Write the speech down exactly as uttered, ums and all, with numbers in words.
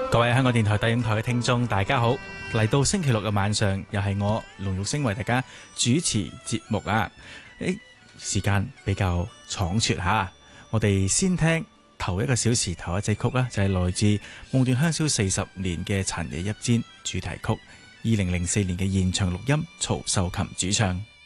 各位香港電台第五台嘅聽眾，大家好！嚟到星期六嘅晚上，又係我龍玉星為大家主持節目啊！誒，時間比較倉促吓，我哋先聽頭一個小時頭一隻曲啦，就係、是、來自《夢斷香消四十年》嘅《殘夜一氈》主題曲，二零零四年嘅現場錄音，曹秀琴主唱。